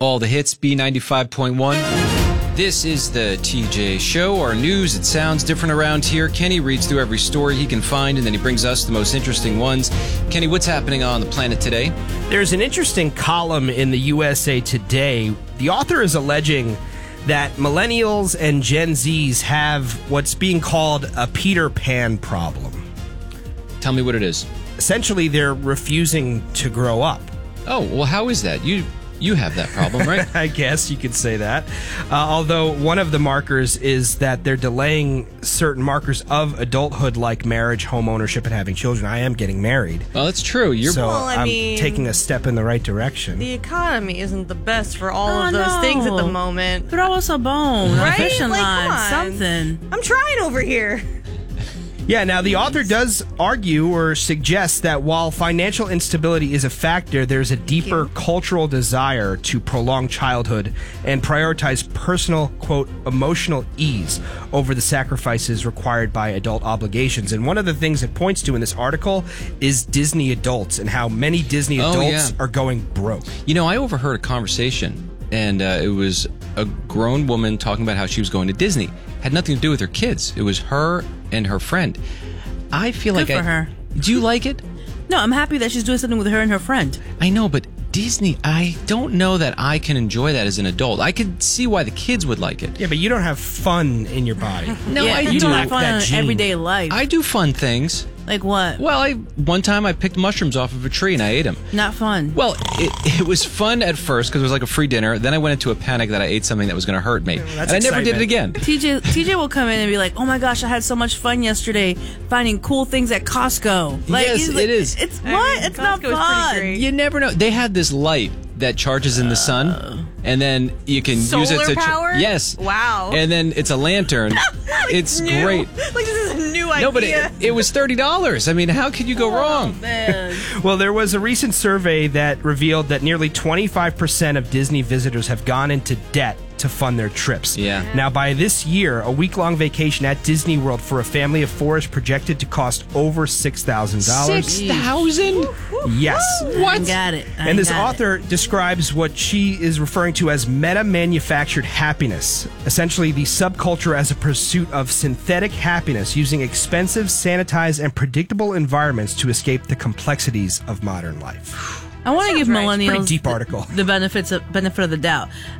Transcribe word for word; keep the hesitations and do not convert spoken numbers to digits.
All the hits, B ninety-five point one. This is the T J Show, our news. It sounds different around here. Kenny reads through every story he can find, and then he brings us the most interesting ones. Kenny, what's happening on the planet today? There's an interesting column in the U S A Today. The author is alleging that millennials and Gen Zs have what's being called a Peter Pan problem. Tell me what it is. Essentially, they're refusing to grow up. Oh, well, how is that? You you have that problem, right? I guess you could say that. Uh, although one of the markers is that they're delaying certain markers of adulthood like marriage, home ownership, and having children. I am getting married. Well, that's true. You're so Well, I I'm mean, taking a step in the right direction. The economy isn't the best for all Oh, of those no. things at the moment. Throw us a bone, Right? a fishing Like, line, come on. something. I'm trying over here. Yeah, now the author does argue or suggest that while financial instability is a factor, there's a deeper cultural desire to prolong childhood and prioritize personal, quote, emotional ease over the sacrifices required by adult obligations. And one of the things it points to in this article is Disney adults and how many Disney Oh, adults yeah. are going broke. You know, I overheard a conversation, and uh, it was a grown woman talking about how she was going to Disney. Had nothing to do with her kids. It was her and her friend. I feel Good like for I, her. Do you like it? No, I'm happy that she's doing something with her and her friend. I know, but Disney, I don't know that I can enjoy that as an adult. I could see why the kids would like it. Yeah, but you don't have fun in your body. No, yeah, I you do. don't have fun That in gene. everyday life. I do fun things. like what? Well, I one time I picked mushrooms off of a tree and I ate them. Not fun. Well, it, it was fun at first because it was like a free dinner. Then I went into a panic that I ate something that was going to hurt me. that's and I never did it excitement. again. T J T J will come in and be like, "Oh my gosh, I had so much fun yesterday finding cool things at Costco." Like, Yes, he's it like, is. It's I what? mean, it's not Costco's pretty fun. great. You never know. They had this light that charges in the sun, and then you can use it Solar to. Ch- power? yes. Wow. And then it's a lantern. It's New. great. Like, this is a new idea. No, but it, it was thirty dollars. I mean, how could you go wrong? Man. Well, there was a recent survey that revealed that nearly twenty-five percent of Disney visitors have gone into debt to fund their trips. Yeah. Now, by this year, a week-long vacation at Disney World for a family of four is projected to cost over six thousand dollars. Six thousand? Yes. I got it. I And this got author describes what she is referring to as meta-manufactured happiness, essentially the subculture as a pursuit of synthetic happiness using expensive, sanitized, and predictable environments to escape the complexities of modern life. I want to give Sounds right. millennials Pretty deep the- article. the benefits of, benefit of the doubt.